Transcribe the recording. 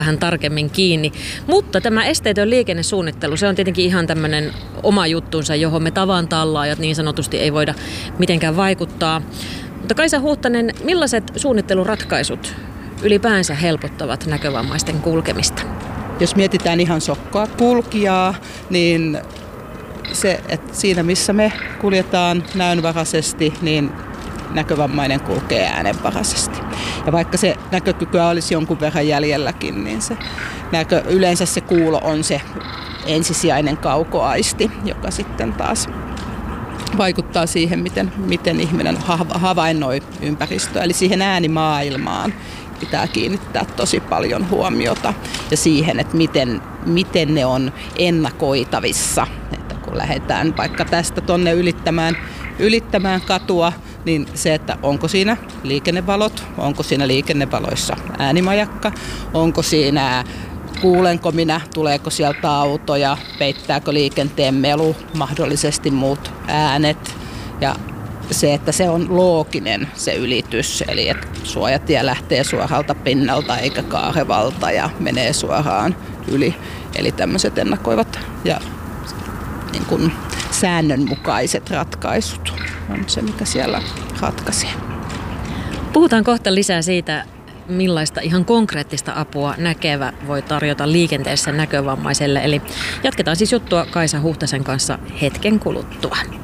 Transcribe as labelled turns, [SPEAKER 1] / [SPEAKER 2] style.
[SPEAKER 1] vähän tarkemmin kiinni. Mutta tämä esteetön liikennesuunnittelu, se on tietenkin ihan tämmöinen oma juttunsa, johon me tavan tallaajat niin sanotusti ei voida mitenkään vaikuttaa. Mutta Kaisa Huuhtanen, millaiset suunnitteluratkaisut ylipäänsä helpottavat näkövammaisten kulkemista?
[SPEAKER 2] Jos mietitään ihan sokkaa kulkijaa, niin se, että siinä missä me kuljetaan näönvaraisesti, niin näkövammainen kulkee äänenvaraisesti. Ja vaikka se näkökykyä olisi jonkun verran jäljelläkin, niin yleensä se kuulo on se ensisijainen kaukoaisti, joka sitten taas vaikuttaa siihen, miten ihminen havainnoi ympäristöä. Eli siihen äänimaailmaan pitää kiinnittää tosi paljon huomiota ja siihen, että miten ne on ennakoitavissa. Että kun lähdetään vaikka tästä tonne ylittämään katua, niin se, että onko siinä liikennevalot, onko siinä liikennevaloissa äänimajakka, onko siinä, kuulenko minä, tuleeko sieltä autoja, peittääkö liikenteen melu, mahdollisesti muut äänet ja se, että se on looginen se ylitys, eli että suojatie lähtee suoralta pinnalta eikä kaarevalta ja menee suoraan yli. Eli tämmöiset ennakoivat ja niin kuin säännönmukaiset ratkaisut on se, mikä siellä ratkaisee.
[SPEAKER 1] Puhutaan kohta lisää siitä, millaista ihan konkreettista apua näkevä voi tarjota liikenteessä näkövammaiselle. Eli jatketaan siis juttua Kaisa Huhtasen kanssa hetken kuluttua.